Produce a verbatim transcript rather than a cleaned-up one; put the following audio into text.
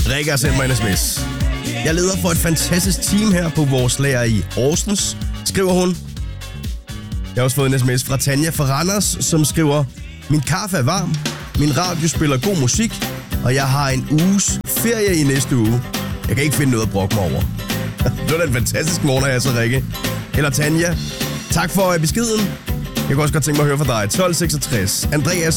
Rikke har sendt mig en sms. Jeg leder for et fantastisk team her på vores lager i Horsens, skriver hun. Jeg har også fået en sms fra Tanja fra Randers, som skriver: Min kaffe er varm, min radio spiller god musik, og jeg har en uges ferie i næste uge. Jeg kan ikke finde noget at brokke mig over. Det var da en fantastisk morgen af jer så, Rikke. Eller Tanja. Tak for beskeden. Jeg kunne også godt tænke mig at høre fra dig. tolv seksogtres. Andreas